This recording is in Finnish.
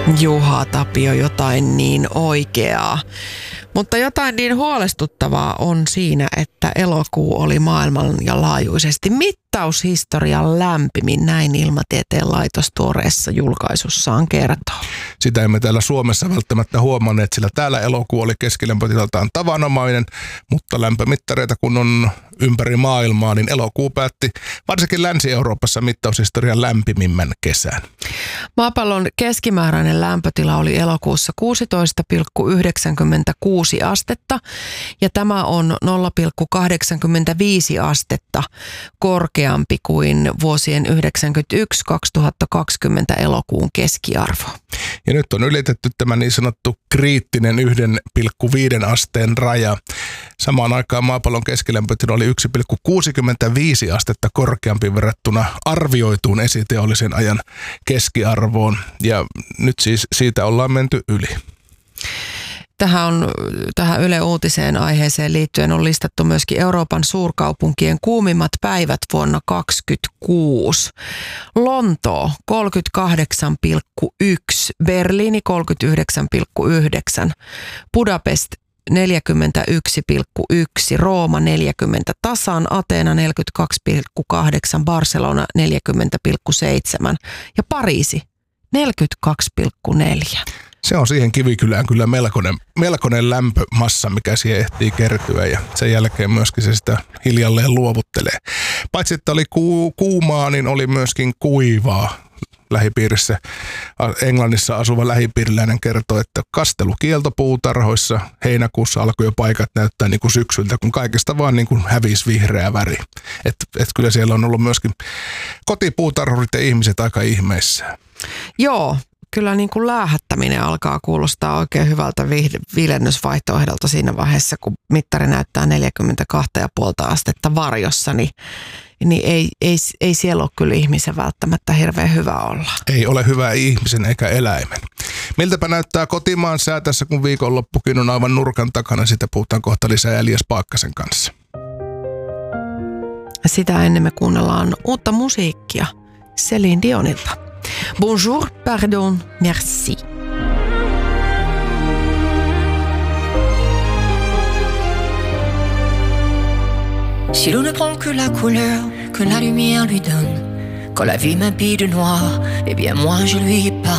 Juha Tapio, jotain niin oikeaa. Mutta jotain niin huolestuttavaa on siinä, että elokuu oli maailmanlaajuisesti mittaushistorian lämpimin, näin Ilmatieteen laitos tuoreessa julkaisussaan kertoo. Sitä emme täällä Suomessa välttämättä huomanneet, sillä täällä elokuu oli keskilämpötilaltaan tavanomainen, mutta lämpömittareita kun on ympäri maailmaa, niin elokuu päätti varsinkin Länsi-Euroopassa mittaushistorian lämpimimmän kesän. Maapallon keskimääräinen lämpötila oli elokuussa 16,96 astetta ja tämä on 0,85 astetta korkeampi kuin vuosien 1991-2020 elokuun keskiarvo. Ja nyt on ylitetty tämä niin sanottu kriittinen 1,5 asteen raja. Samaan aikaan maapallon keskilämpötila oli 1,65 astetta korkeampi verrattuna arvioituun esiteollisen ajan keskiarvoon. Ja nyt siis siitä ollaan menty yli. Tähän Yle Uutiseen aiheeseen liittyen on listattu myöskin Euroopan suurkaupunkien kuumimmat päivät vuonna 2026. Lontoo 38,1, Berliini 39,9, Budapest 41,1, Rooma 40 tasan, Ateena 42,8, Barcelona 40,7 ja Pariisi 42,4. Se on siihen Kivikylään kyllä melkoinen lämpömassa, mikä siihen ehtii kertyä ja sen jälkeen myöskin se sitä hiljalleen luovuttelee. Paitsi että oli kuumaa, niin oli myöskin kuivaa. Lähipiirissä Englannissa asuva lähipiiriläinen kertoi, että kastelukielto puutarhoissa heinäkuussa alkoi jo paikat näyttää niin kuin syksyltä, kun kaikesta vaan niin kuin hävisi vihreä väri. Et kyllä siellä on ollut myöskin kotipuutarhurit ja ihmiset aika ihmeissään. Joo. Kyllä niin kuin läähättäminen alkaa kuulostaa oikein hyvältä viilennysvaihtoehdolta siinä vaiheessa, kun mittari näyttää 42,5 astetta varjossa, niin ei siellä ole kyllä ihmisen välttämättä hirveän hyvä olla. Ei ole hyvä ihmisen eikä eläimen. Miltäpä näyttää kotimaan sää tässä, kun viikonloppukin on aivan nurkan takana, sitä puhutaan kohta lisää Elias Paakkasen kanssa. Sitä ennen me kuunnellaan uutta musiikkia Céline Dionilta. Bonjour, pardon, merci. Si l'eau ne prend que la couleur que la lumière lui donne, quand la vie m'habille de noir, eh bien moi je lui pardonne.